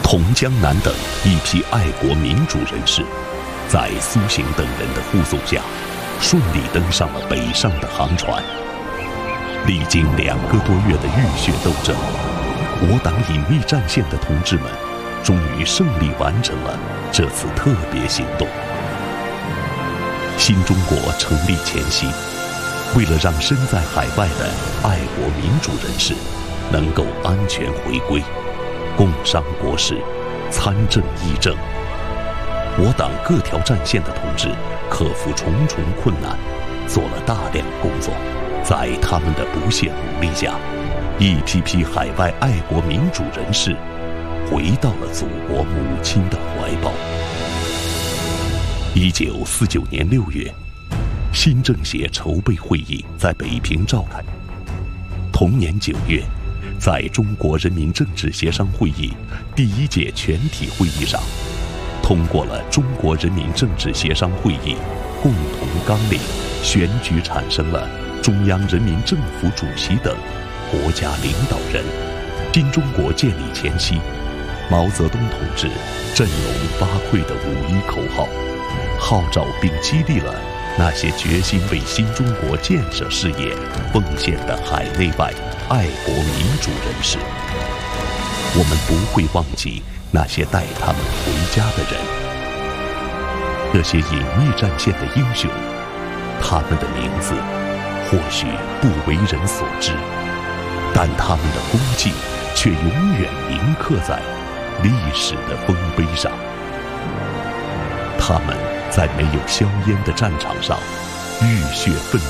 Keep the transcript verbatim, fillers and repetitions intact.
童江南等一批爱国民主人士，在苏醒等人的护送下，顺利登上了北上的航船。历经两个多月的浴血斗争，我党隐秘战线的同志们终于胜利完成了这次特别行动。新中国成立前夕，为了让身在海外的爱国民主人士能够安全回归，共商国事，参政议政，我党各条战线的同志克服重重困难，做了大量工作。在他们的不懈努力下，一批批海外爱国民主人士回到了祖国母亲的怀抱。一九四九年六月，新政协筹备会议在北平召开。同年九月，在中国人民政治协商会议第一届全体会议上，通过了中国人民政治协商会议共同纲领，选举产生了中央人民政府主席等国家领导人。新中国建立前夕，毛泽东同志振聋发聩的五一口号，号召并激励了那些决心为新中国建设事业奉献的海内外爱国民主人士。我们不会忘记那些带他们回家的人，那些隐秘战线的英雄，他们的名字或许不为人所知，但他们的功绩却永远铭刻在历史的丰碑上。他们在没有硝烟的战场上浴血奋